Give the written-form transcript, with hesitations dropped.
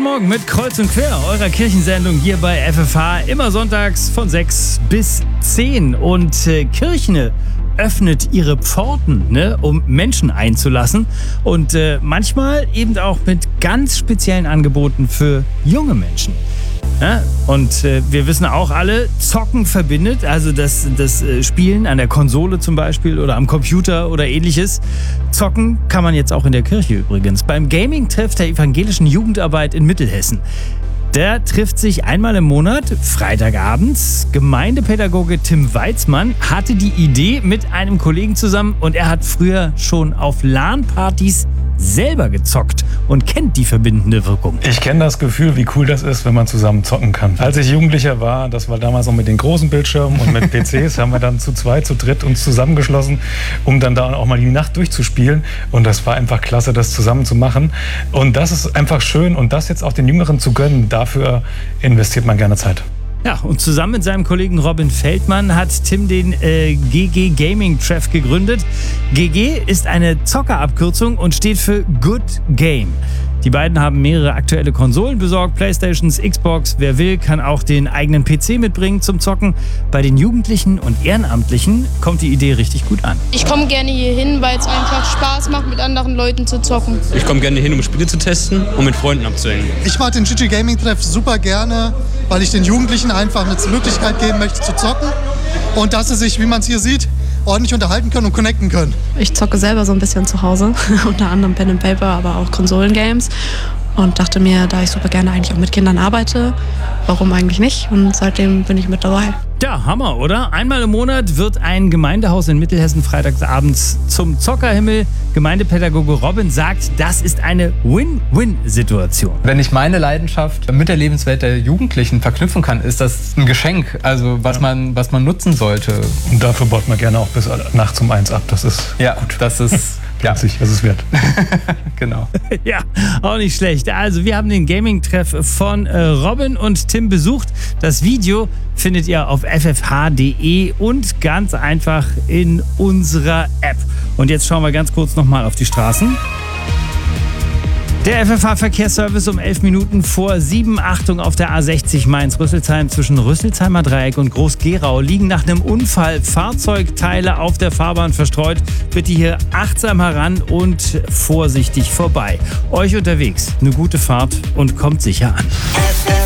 Guten Morgen mit Kreuz und Quer, eurer Kirchensendung hier bei FFH. Immer sonntags von 6 bis 10. Und Kirche öffnet ihre Pforten, um Menschen einzulassen. Und manchmal eben auch mit ganz speziellen Angeboten für junge Menschen. Ja, und wir wissen auch alle, Zocken verbindet, also das Spielen an der Konsole zum Beispiel oder am Computer oder ähnliches. Zocken kann man jetzt auch in der Kirche übrigens. Beim Gaming-Treff der evangelischen Jugendarbeit in Mittelhessen. Der trifft sich einmal im Monat, Freitagabends. Gemeindepädagoge Tim Weizmann hatte die Idee mit einem Kollegen zusammen und er hat früher schon auf LAN-Partys selber gezockt und kennt die verbindende Wirkung. Ich kenne das Gefühl, wie cool das ist, wenn man zusammen zocken kann. Als ich Jugendlicher war, das war damals noch mit den großen Bildschirmen und mit PCs, haben wir dann zu zweit, zu dritt uns zusammengeschlossen, um dann da auch mal die Nacht durchzuspielen. Und das war einfach klasse, das zusammen zu machen. Und das ist einfach schön und das jetzt auch den Jüngeren zu gönnen, dafür investiert man gerne Zeit. Ja, und zusammen mit seinem Kollegen Robin Feldmann hat Tim den GG Gaming Treff gegründet. GG ist eine Zockerabkürzung und steht für Good Game. Die beiden haben mehrere aktuelle Konsolen besorgt, Playstations, Xbox. Wer will, kann auch den eigenen PC mitbringen zum Zocken. Bei den Jugendlichen und Ehrenamtlichen kommt die Idee richtig gut an. Ich komme gerne hier hin, weil es einfach Spaß macht, mit anderen Leuten zu zocken. Ich komme gerne hin, um Spiele zu testen und mit Freunden abzuhängen. Ich mag den GG Gaming Treff super gerne, weil ich den Jugendlichen einfach eine Möglichkeit geben möchte zu zocken und dass sie sich, wie man es hier sieht, ordentlich unterhalten können und connecten können. Ich zocke selber so ein bisschen zu Hause, unter anderem Pen and Paper, aber auch Konsolengames. Und dachte mir, da ich super gerne eigentlich auch mit Kindern arbeite, warum eigentlich nicht? Und seitdem bin ich mit dabei. Ja, Hammer, oder? Einmal im Monat wird ein Gemeindehaus in Mittelhessen freitagsabends zum Zockerhimmel. Gemeindepädagoge Robin sagt, das ist eine Win-Win-Situation. Wenn ich meine Leidenschaft mit der Lebenswelt der Jugendlichen verknüpfen kann, ist das ein Geschenk, also was man nutzen sollte. Und dafür baut man gerne auch bis nachts um 1 ab. Das ist gut. Das ist das ist es wert. Genau. Ja, auch nicht schlecht. Also wir haben den Gaming-Treff von Robin und Tim besucht. Das Video findet ihr auf ffh.de und ganz einfach in unserer App. Und jetzt schauen wir ganz kurz nochmal auf die Straßen. Der FFH-Verkehrsservice um 11 Minuten vor 7. Achtung, auf der A60 Mainz-Rüsselsheim zwischen Rüsselsheimer Dreieck und Groß-Gerau liegen nach einem Unfall Fahrzeugteile auf der Fahrbahn verstreut. Bitte hier achtsam heran und vorsichtig vorbei. Euch unterwegs eine gute Fahrt und kommt sicher an.